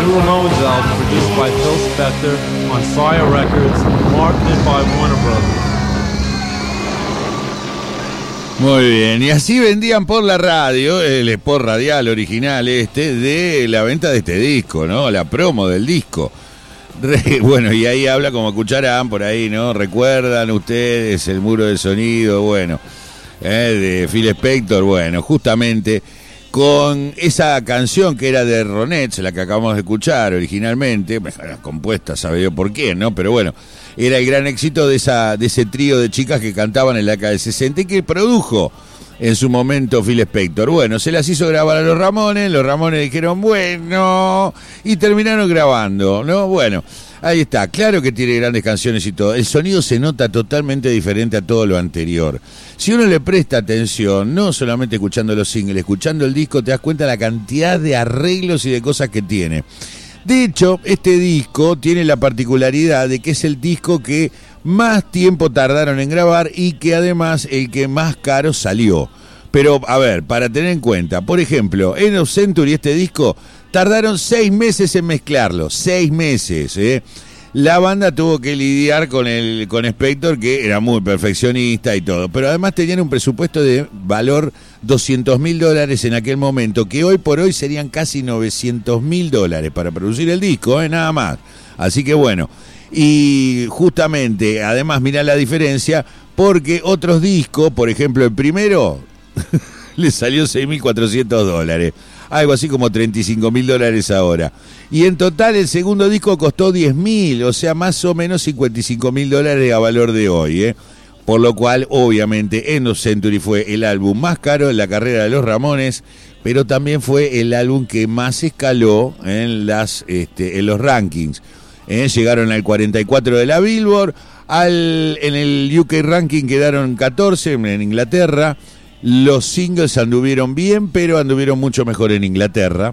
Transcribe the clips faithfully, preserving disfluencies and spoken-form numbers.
new Ramones album produced by Phil Spector on Fire Records, marketed by Warner Brothers. Muy bien, y así vendían por la radio, el spot radial original este, de la venta de este disco, ¿no? La promo del disco. Re, bueno, y ahí habla, como escucharán por ahí, ¿no? ¿Recuerdan ustedes el muro de sonido? Bueno, eh, de Phil Spector, bueno, justamente con esa canción que era de Ronettes, la que acabamos de escuchar originalmente, compuesta, sabe yo por qué, ¿no? Pero bueno, era el gran éxito de esa de ese trío de chicas que cantaban en la década del sesenta y que produjo en su momento Phil Spector. Bueno, se las hizo grabar a los Ramones, los Ramones dijeron, bueno, y terminaron grabando, ¿no? Bueno, ahí está, claro que tiene grandes canciones y todo. El sonido se nota totalmente diferente a todo lo anterior. Si uno le presta atención, no solamente escuchando los singles, escuchando el disco, te das cuenta de la cantidad de arreglos y de cosas que tiene. De hecho, este disco tiene la particularidad de que es el disco que más tiempo tardaron en grabar y que además el que más caro salió. Pero, a ver, para tener en cuenta, por ejemplo, End of Century, este disco, tardaron seis meses en mezclarlo, seis meses, ¿eh? La banda tuvo que lidiar con el con Spector, que era muy perfeccionista y todo, pero además tenían un presupuesto de valor doscientos mil dólares en aquel momento, que hoy por hoy serían casi novecientos mil dólares para producir el disco, ¿eh? Nada más. Así que bueno, y justamente, además mirá la diferencia, porque otros discos, por ejemplo el primero, le salió seis mil cuatrocientos dólares. Algo así como treinta y cinco mil dólares ahora. Y en total el segundo disco costó diez mil, o sea, más o menos cincuenta y cinco mil dólares a valor de hoy, ¿eh? Por lo cual, obviamente, End of Century fue el álbum más caro en la carrera de los Ramones, pero también fue el álbum que más escaló en, las, este, en los rankings. ¿Eh? Llegaron al cuarenta y cuatro de la Billboard, al, en el U K Ranking quedaron catorce en Inglaterra. Los singles anduvieron bien, pero anduvieron mucho mejor en Inglaterra.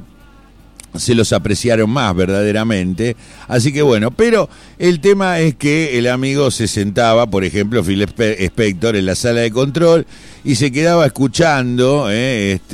Se los apreciaron más verdaderamente. Así que bueno, pero el tema es que el amigo se sentaba, por ejemplo, Phil Spector en la sala de control y se quedaba escuchando, eh, este,